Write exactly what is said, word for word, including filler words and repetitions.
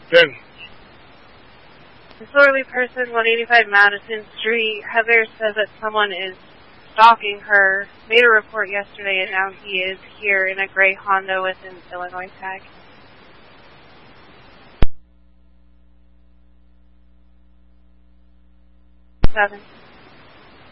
ten. Disorderly person, one eighty-five Madison Street. Heather says that someone is stalking her. Made a report yesterday, and now he is here in a gray Honda with an Illinois tag. Seven.